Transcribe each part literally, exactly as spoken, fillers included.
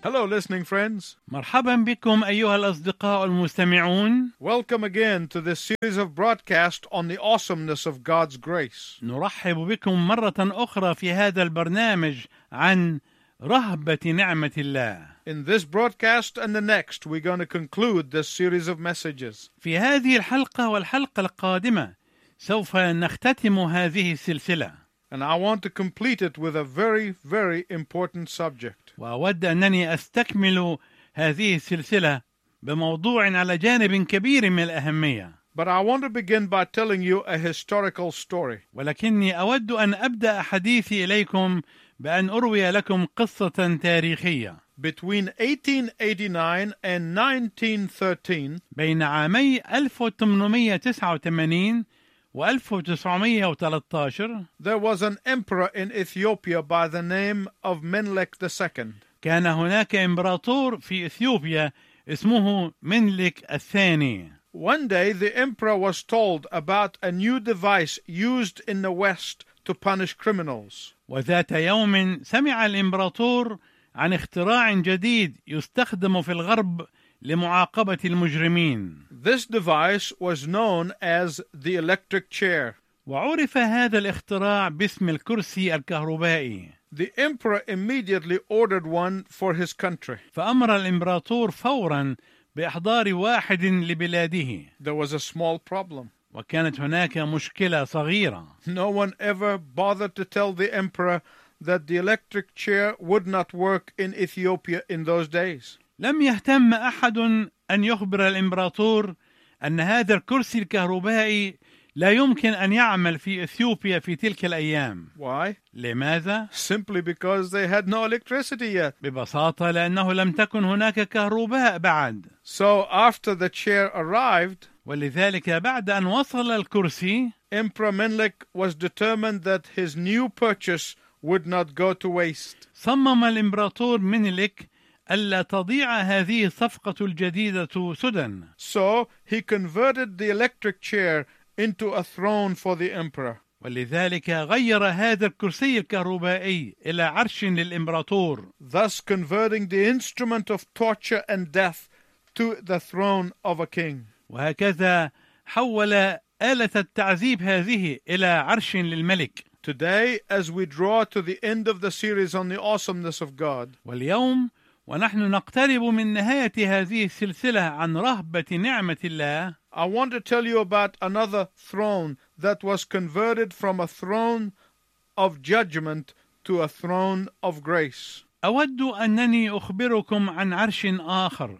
Hello, listening friends. مرحبا بكم أيها الأصدقاء المستمعون. Welcome again to this series of broadcast on the awesomeness of God's grace. نرحب بكم مرة أخرى في هذا البرنامج عن رهبة نعمة الله. In this broadcast and the next, we're going to conclude this series of messages. في هذه الحلقة والحلقة القادمة سوف نختتم هذه السلسلة. And I want to complete it with a very, very important subject. وأود أنني أستكمل هذه السلسلة بموضوع على جانب كبير من الأهمية. But I want to begin by telling you a historical story. ولكني أود أن أبدأ حديثي إليكم بأن أروي لكم قصة تاريخية. Between eighteen eighty-nine and nineteen thirteen, بين عامي ألف وثمانمائة وتسعة وثمانين وألف وتسعمائة وثلاثة عشر there was an emperor in Ethiopia by the name of Menelik the Second. كان هناك إمبراطور في إثيوبيا اسمه منلك الثاني. One day the emperor was told about a new device used in the West to punish criminals. وذات يوم سمع الإمبراطور عن اختراع جديد يستخدم في الغرب لمعاقبة المجرمين. This device was known as the electric chair. وعرف هذا الاختراع باسم الكرسي الكهربائي. The emperor immediately ordered one for his country. فأمر الإمبراطور فورا بإحضار واحد لبلاده. There was a small problem. وكانت هناك مشكلة صغيرة. No one ever bothered to tell the emperor that the electric chair would not work in Ethiopia in those days. لم يهتم أحد أن يخبر الإمبراطور أن هذا الكرسي الكهربائي لا يمكن أن يعمل في إثيوبيا في تلك الأيام. Why? لماذا؟ Simply because they had no electricity yet. ببساطة لأنه لم تكن هناك كهرباء بعد. So after the chair arrived, ولذلك بعد أن وصل الكرسي، Emperor Menelik was determined that his new purchase would not go to waste. صمم الإمبراطور منيلك ألا تضيع هذه الصفقة الجديدة سدى. So he converted the electric chair into a throne for the emperor. ولذلك غير هذا الكرسي الكهربائي إلى عرش للإمبراطور. Thus converting the instrument of torture and death to the throne of a king. وهكذا حول آلة التعذيب هذه إلى عرش للملك. Today, as we draw to the end of the series on the awesomeness of God, واليوم ونحن نقترب من نهاية هذه السلسلة عن رهبة نعمة الله، I want to tell you about another throne that was converted from a throne of judgment to a throne of grace. أود أنني أخبركم عن عرش آخر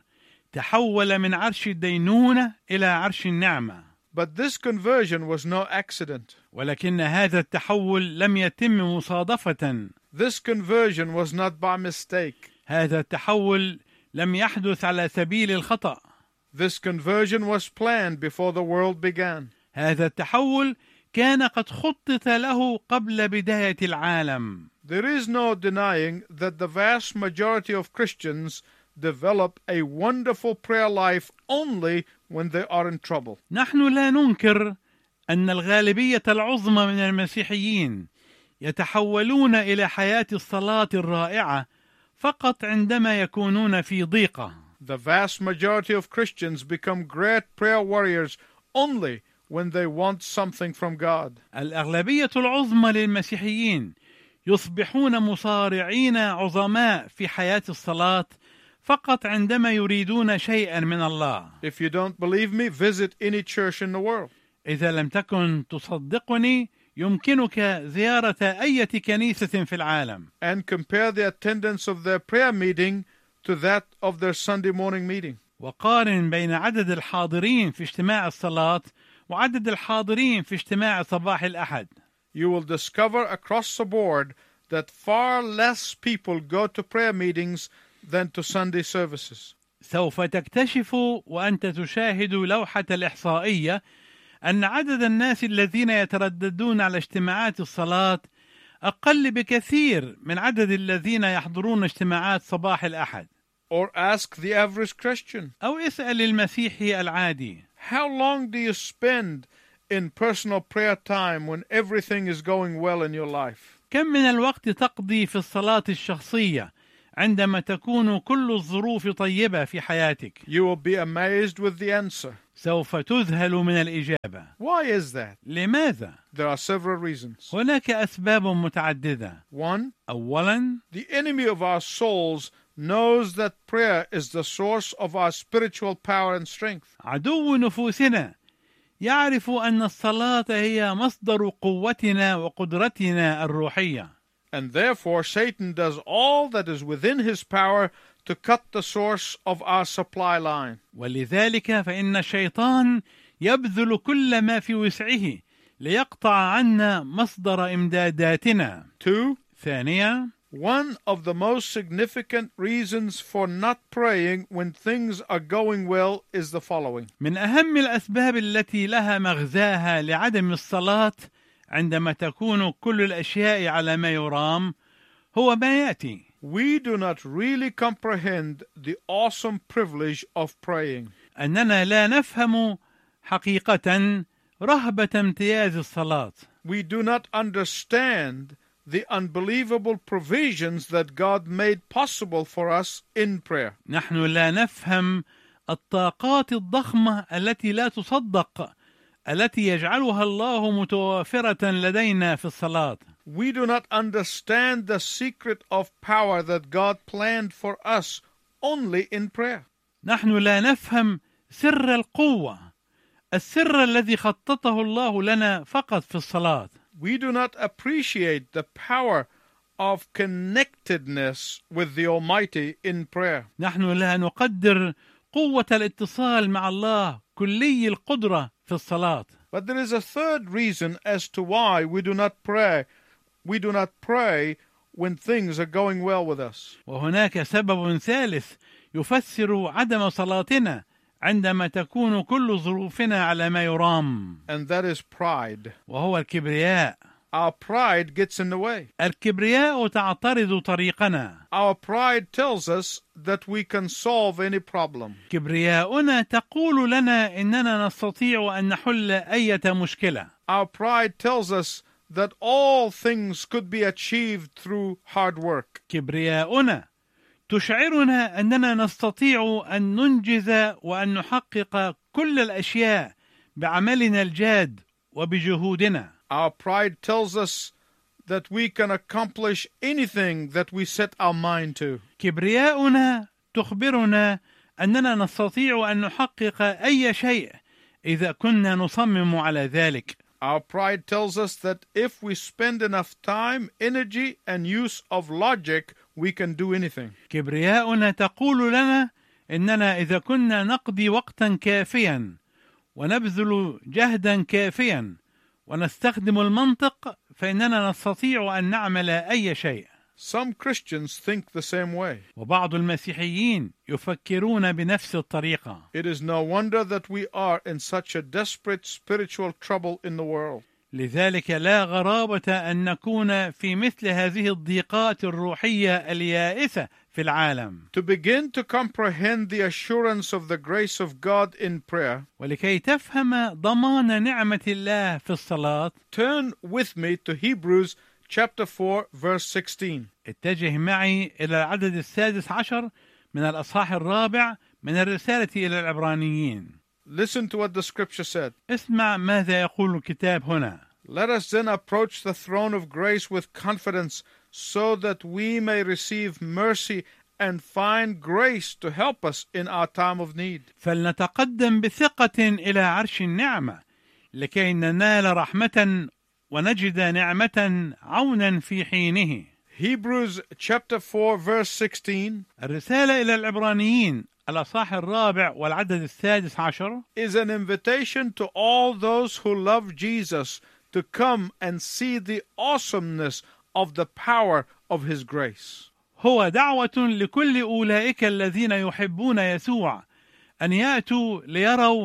تحول من عرش الدينونة إلى عرش النعمة. But this conversion was no accident. ولكن هذا التحول لم يتم مصادفة. This conversion was not by mistake. هذا التحول لم يحدث على سبيل الخطأ. This conversion was planned before the world began. هذا التحول كان قد خطط له قبل بداية العالم. There is no denying that the vast majority of Christians develop a wonderful prayer life only when they are in trouble. نحن لا ننكر أن الغالبية العظمى من المسيحيين يتحولون إلى حياة الصلاة الرائعة فقط عندما يكونون في ضيقة. The vast majority of Christians become great prayer warriors only when they want something from God. الأغلبية العظمى للمسيحيين يصبحون مصارعين عظماء في حياة الصلاة فقط عندما يريدون شيئا من الله. If you don't believe me, visit any church in the world. إذا لم تكن تصدقني يمكنك زيارة أي كنيسة في العالم. And compare the attendance of their prayer meeting to that of their Sunday morning meeting. وقارن بين عدد الحاضرين في اجتماع الصلاة وعدد الحاضرين في اجتماع صباح الأحد. You will discover across the board that far less people go to prayer meetings than to Sunday services. سوف تكتشف وأنت تشاهد لوحة الإحصائية أن عدد الناس الذين يترددون على اجتماعات الصلاة أقل بكثير من عدد الذين يحضرون اجتماعات صباح الأحد. Or ask the average Christian. أو اسأل المسيحي العادي. How long do you spend in personal prayer time when everything is going well in your life? كم من الوقت تقضي في الصلاة الشخصية عندما تكون كل الظروف طيبة في حياتك. You will be amazed with the answer. سوف تذهل من الإجابة. Why is that? لماذا؟ There are several reasons. هناك أسباب متعددة. One, أولاً، the enemy of our souls knows that prayer is the source of our spiritual power and strength. عدو نفوسنا يعرف أن الصلاة هي مصدر قوتنا وقدرتنا الروحية. And therefore Satan does all that is within his power to cut the source of our supply line. ولذلك فإن الشيطان يبذل كل ما في وسعه ليقطع عنا مصدر إمداداتنا. Two, ثانيا، one of the most significant reasons for not praying when things are going well is the following. من أهم الأسباب التي لها مغزاها لعدم الصلاة عندما تكون كل الأشياء على ما يرام هو ما يأتي. We do not really comprehend the awesome privilege of praying. أننا لا نفهم حقيقة رهبة امتياز الصلاة. We do not understand the unbelievable provisions that God made possible for us in prayer. نحن لا نفهم الطاقات الضخمة التي لا تصدق التي يجعلها الله متوافرة لدينا في الصلاة. We do not understand the secret of power that God planned for us only in prayer. نحن لا نفهم سر القوة، السر الذي خططه الله لنا فقط في الصلاة. We do not appreciate the power of connectedness with the Almighty in prayer. نحن لا نقدر قوة الاتصال مع الله كلي القدرة في الصلاة. But there is a third reason as to why we do not pray. We do not pray when things are going well with us. وهناك سبب ثالث يفسر عدم صلاتنا عندما تكون كل ظروفنا على ما يرام. And that is pride. وهو الكبرياء. Our pride gets in the way. الكبرياء تعترض طريقنا. Our pride tells us that we can solve any problem. كبرياؤنا تقول لنا إننا نستطيع أن نحل أي مشكلة. Our pride tells us that all things could be achieved through hard work. كبرياؤنا تشعرنا أننا نستطيع أن ننجز وأن نحقق كل الأشياء بعملنا الجاد وبجهودنا. Our pride tells us that we can accomplish anything that we set our mind to. كبرياؤنا تخبرنا أننا نستطيع أن نحقق أي شيء إذا كنا نصمم على ذلك. Our pride tells us that if we spend enough time, energy, and use of logic, we can do anything. كبرياؤنا تقول لنا إننا إذا كنا نقضي وقتا كافيا ونبذل جهدا كافيا ونستخدم المنطق فإننا نستطيع أن نعمل أي شيء. Some Christians think the same way. وبعض المسيحيين يفكرون بنفس الطريقة. It is no wonder that we are in such a desperate spiritual trouble in the world. لذلك لا غرابة أن نكون في مثل هذه الضيقات الروحية اليائسة في العالم. To begin to comprehend the assurance of the grace of God in prayer, ولكي تفهم ضمان نعمة الله في الصلاة، turn with me to Hebrews chapter four verse sixteen. اتجه معي إلى العدد السادس عشر من الأصحاح الرابع من الرسالة إلى العبرانيين. Listen to what the scripture said. اسمع ماذا يقول الكتاب هنا. Let us then approach the throne of grace with confidence so that we may receive mercy and find grace to help us in our time of need. فلنتقدم بثقة إلى عرش النعمة لكي ننال رحمة ونجد نعمة عونا في حينه. Hebrews chapter four verse sixteen الرسالة إلى العبرانيين الأصحاح الرابع والعدد السادس عشر is an invitation to all those who love Jesus to come and see the awesomeness of the power of His grace. هو دعوة لكل أولئك الذين يحبون يسوع أن يأتوا ليروا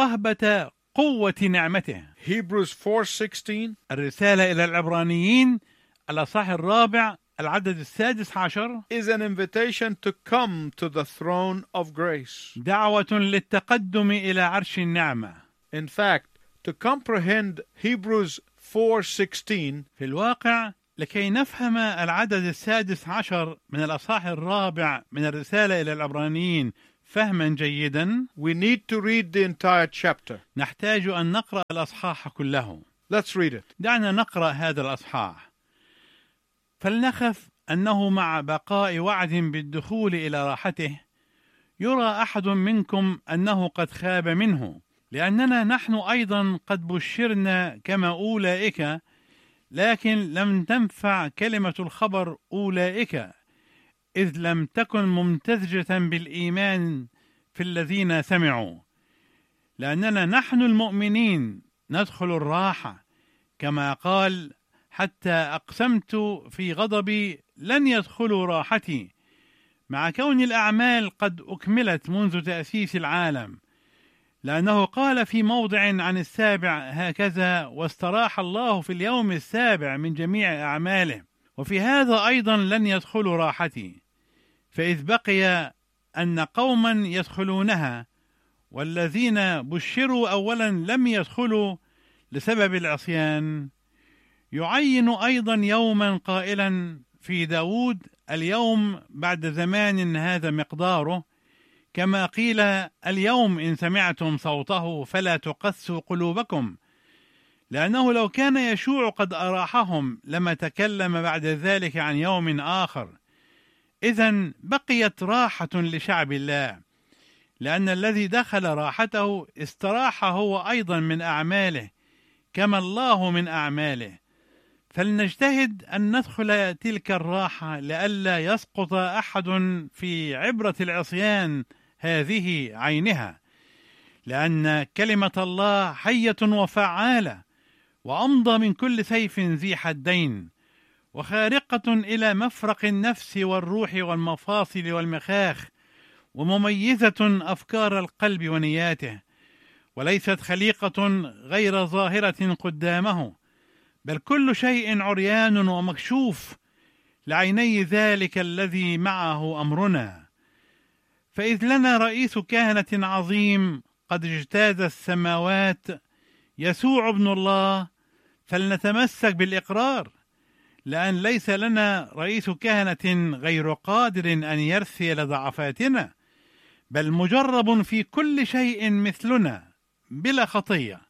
رهبة قوة نعمته. Hebrews four sixteen الرسالة إلى العبرانيين الأصحاح الرابع العدد السادس عشر is an invitation to come to the throne of grace. دعوة للتقدم إلى عرش النعمة. In fact, to comprehend Hebrews four sixteen, في الواقع لكي نفهم العدد السادس عشر من الأصحاح الرابع من الرسالة إلى العبرانيين فهما جيدا، we need to read the entire chapter. نحتاج أن نقرأ الأصحاح كله. Let's read it. دعنا نقرأ هذا الأصحاح. فلنخف أنه مع بقاء وعد بالدخول إلى راحته يرى أحد منكم أنه قد خاب منه، لأننا نحن أيضا قد بشرنا كما أولئك، لكن لم تنفع كلمة الخبر أولئك، إذ لم تكن ممتزجة بالإيمان في الذين سمعوا، لأننا نحن المؤمنين ندخل الراحة، كما قال: حتى أقسمت في غضبي لن يدخلوا راحتي، مع كون الأعمال قد أكملت منذ تأسيس العالم. لأنه قال في موضع عن السابع هكذا: واستراح الله في اليوم السابع من جميع أعماله، وفي هذا أيضا لن يدخلوا راحتي. فإذ بقي أن قوما يدخلونها، والذين بشروا أولا لم يدخلوا لسبب العصيان، يعين أيضا يوما قائلا في داود: اليوم بعد زمان هذا مقداره، كما قيل: اليوم إن سمعتم صوته فلا تقسوا قلوبكم. لأنه لو كان يشوع قد أراحهم لما تكلم بعد ذلك عن يوم آخر. إذن بقيت راحة لشعب الله، لأن الذي دخل راحته استراح هو أيضا من أعماله كما الله من أعماله. فلنجتهد أن ندخل تلك الراحة لئلا يسقط أحد في عبرة العصيان هذه عينها، لأن كلمة الله حية وفعالة، وأمضى من كل سيف ذي حدين، وخارقة إلى مفرق النفس والروح والمفاصل والمخاخ، ومميزة أفكار القلب ونياته، وليست خليقة غير ظاهرة قدامه، بل كل شيء عريان ومكشوف لعيني ذلك الذي معه أمرنا. فإذ لنا رئيس كهنة عظيم قد اجتاز السماوات، يسوع ابن الله، فلنتمسك بالإقرار، لأن ليس لنا رئيس كهنة غير قادر أن يرثي لضعفاتنا، بل مجرب في كل شيء مثلنا بلا خطية.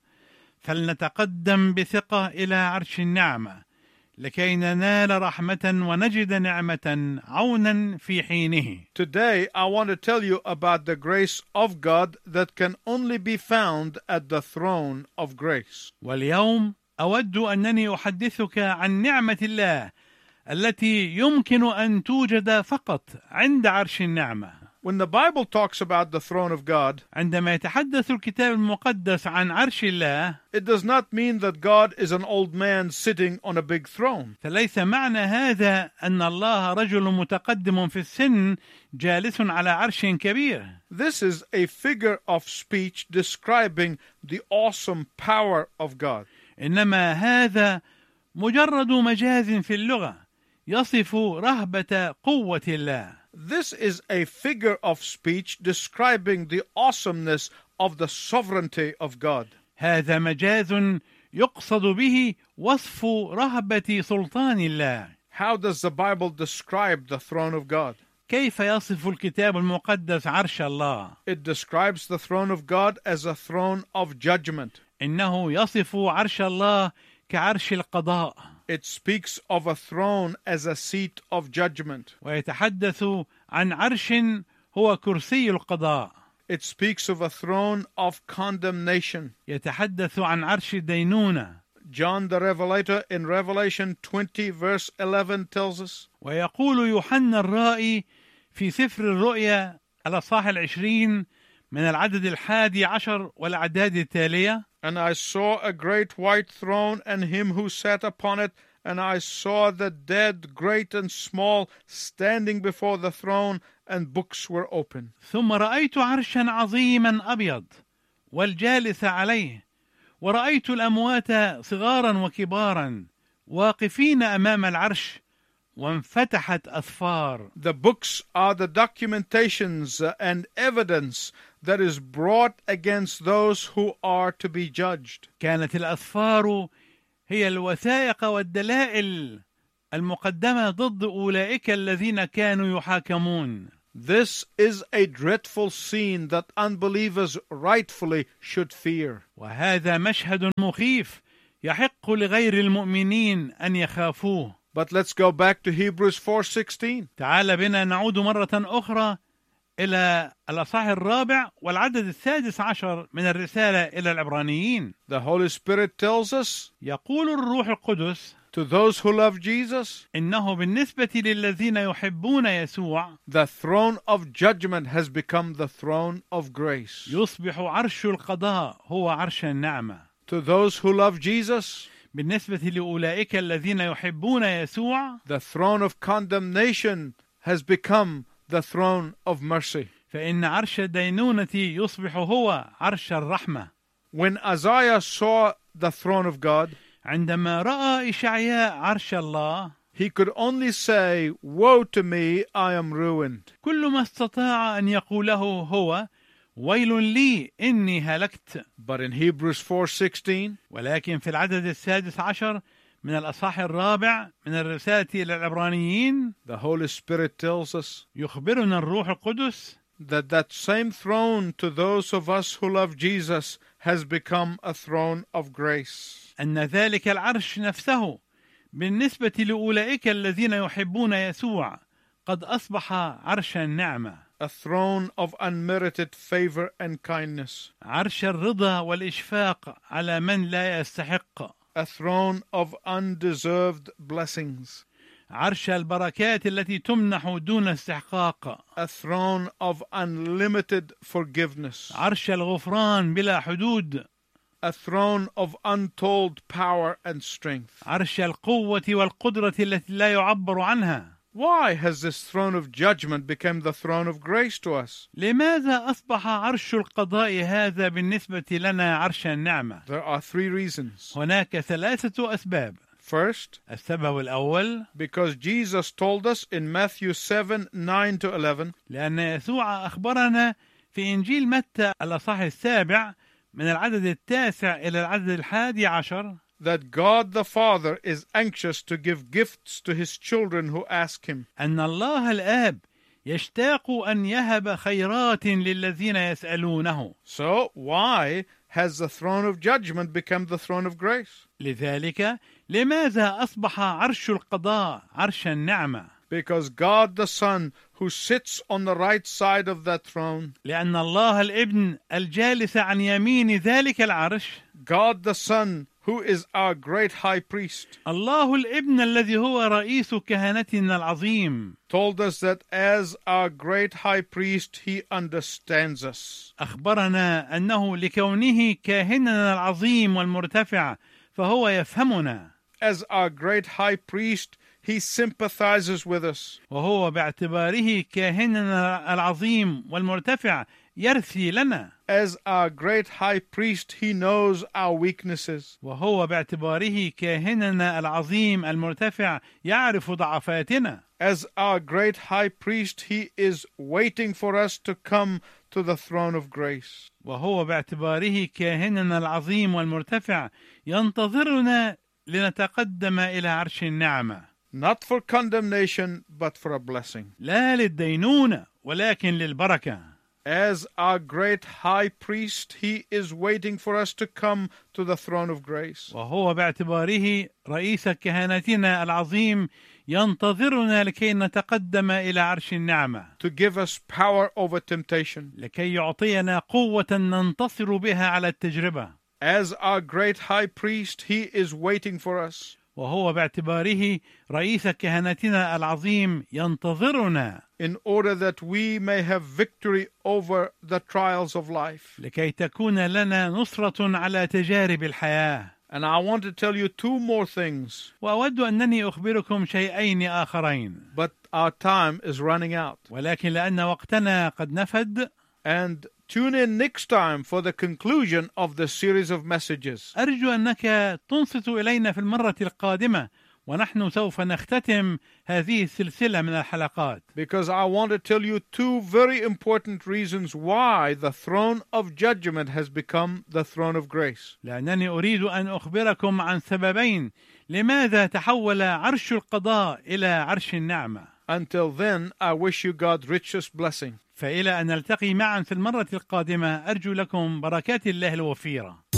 فلنتقدم بثقة إلى عرش النعمة لكي ننال رحمة ونجد نعمة عونا في حينه. Today I want to tell you about the grace of God that can only be found at the throne of grace. واليوم أود أنني أحدثك عن نعمة الله التي يمكن أن توجد فقط عند عرش النعمة. When the Bible talks about the throne of God, عندما يتحدث الكتاب المقدس عن عرش الله، it does not mean that God is an old man sitting on a big throne. فليس معنى هذا أن الله رجل متقدم في السن جالس على عرش كبير. This is a figure of speech describing the awesome power of God. إنما هذا مجرد مجاز في اللغة يصف رهبة قوة الله. This is a figure of speech describing the awesomeness of the sovereignty of God. هذا مجاز يقصد به وصف رهبة سلطان الله. How does the Bible describe the throne of God? كيف يصف الكتاب المقدس عرش الله؟ It describes the throne of God as a throne of judgment. إنه يصف عرش الله كعرش القضاء. It speaks of a throne as a seat of judgment. ويتحدث عن عرش هو كرسي القضاء. It speaks of a throne of condemnation. يتحدث عن عرش الدينونة. John the Revelator in Revelation twenty verse eleven tells us, ويقول يوحنا الرائي في سفر الرؤيا الأصحاح العشرين من العدد الحادي عشر والأعداد التالية: And I saw a great white throne and him who sat upon it, and I saw the dead, great and small, standing before the throne, and books were open. ثم رأيت عرشا عظيما أبيض والجالس عليه، ورأيت الأموات صغارا وكبارا واقفين أمام العرش، وانفتحت أسفار. The books are the documentations and evidence that is brought against those who are to be judged. كانت الأسفار هي الوثائق والدلائل المقدمة ضد أولئك الذين كانوا يحاكمون. This is a dreadful scene that unbelievers rightfully should fear. وهذا مشهد مخيف يحق لغير المؤمنين أن يخافوه. But let's go back to Hebrews four sixteen. تعال بنا نعود مرة أخرى إلى الأصحاح الرابع والعدد السادس عشر من الرسالة إلى العبرانيين. The Holy Spirit tells us, يقول الروح القدس to those who love Jesus, إنه بالنسبة للذين يحبون يسوع the throne of judgment has become the throne of grace. يصبح عرش القضاء هو عرش النعمة. To those who love Jesus, بالنسبة لأولئك الذين يحبون يسوع the throne of condemnation has become the throne of mercy. فإن عرش الدينونة يصبح هو عرش الرحمة. When Isaiah saw the throne of God, عندما رأى إشعياء عرش الله he could only say, woe to me, I am ruined. كل ما استطاع أن يقوله هو ويل لي إني هلكت. But in Hebrews four sixteen, ولكن في العدد السادس عشر من الأصحاح الرابع من الرسالة إلى العبرانيين the Holy Spirit tells us يخبرنا الروح القدس that that same throne to those of us who love Jesus has become a throne of grace. أن ذلك العرش نفسه بالنسبة لأولئك الذين يحبون يسوع قد أصبح عرش النعمة. A throne of unmerited favor and kindness. عرش الرضا والإشفاق على من لا يستحق. A throne of undeserved blessings. عرش البركات التي تمنح دون استحقاق. A throne of unlimited forgiveness. عرش الغفران بلا حدود. A throne of untold power and strength. عرش القوة والقدرة التي لا يعبر عنها. Why has this throne of judgment become the throne of grace to us? لماذا أصبح عرش القضاء هذا بالنسبة لنا عرش النعمة؟ There are three reasons. هناك ثلاثة أسباب. First, السبب الأول because Jesus told us in Matthew seven nine to eleven, لأن يسوع أخبرنا في إنجيل متى الأصحاح السابع من العدد التاسع إلى العدد الحادي عشر that God the Father is anxious to give gifts to his children who ask him. أن الله الآب يشتاق أن يهب خيرات للذين يسألونه. So why has the throne of judgment become the throne of grace? لذلك لماذا أصبح عرش القضاء عرش النعمة؟ Because God the Son who sits on the right side of that throne, لأن الله الابن الجالس عن يمين ذلك العرش، God the Son who is our great high priest, الله الابن الذي هو رئيس كهنتنا العظيم، told us that as our great high priest he understands us. أخبرنا أنه لكونه كاهننا العظيم والمرتفع فهو يفهمنا. As our great high priest he sympathizes with us. وهو باعتباره كاهننا العظيم والمرتفع يرثي لنا. As our great high priest he knows our weaknesses. وهو باعتباره كاهننا العظيم المرتفع يعرف ضعفاتنا. As our great high priest he is waiting for us to come to the throne of grace. وهو باعتباره كاهننا العظيم والمرتفع ينتظرنا لنتقدم إلى عرش النعمة. Not for condemnation, but for a blessing. لا للدينونة ولكن للبركة. As our great high priest, he is waiting for us to come to the throne of grace. وهو باعتباره رئيس كهنتنا العظيم ينتظرنا لكي نتقدم إلى عرش النعمة. To give us power over temptation. لكي يعطينا قوة ننتصر بها على التجربة. As our great high priest, he is waiting for us. وهو باعتباره رئيس كهنتنا العظيم ينتظرنا in order that we may have victory over the trials of life. لكي تكون لنا نصرة على تجارب الحياة. And I want to tell you two more things. وأود أنني أخبركم شيئين آخرين. But our time is running out. ولكن لأن وقتنا قد نفد. And tune in next time for the conclusion of the series of messages. أرجو أنك تنصت إلينا في المرة القادمة ونحن سوف نختتم هذه السلسلة من الحلقات. Because I want to tell you two very important reasons why the throne of judgment has become the throne of grace. لأنني أريد أن أخبركم عن سببين لماذا تحول عرش القضاء إلى عرش النعمة؟ Until then, I wish you God's richest blessing. فإلى أن نلتقي معا في المرة القادمة أرجو لكم بركات الله الوفيرة.